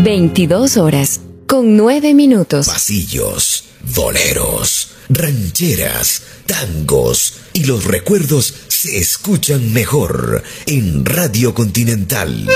22 horas, con 9 minutos. Pasillos, boleros, rancheras, tangos y los recuerdos se escuchan mejor en Radio Continental.